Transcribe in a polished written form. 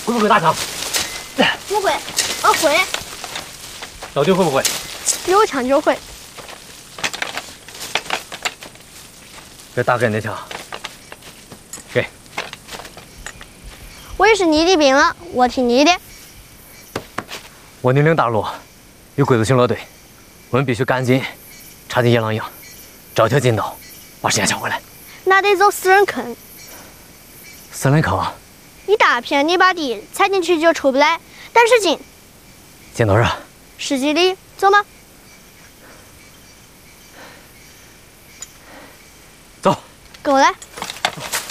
会不会打枪？ 不会，会。 老弟会不会？ 有枪就会。 这大哥你的枪，给。 我也是你的兵了，我听你的。 我宁陵大路有鬼子巡逻队，我们必须赶紧插进野狼营，找条近道把石岩抢回来。 那得走死人坑。 死人坑？ 一大片泥巴地，踩进去就出不来，但是近。 近多少 ？10几里，走吗？ 走。 跟我来。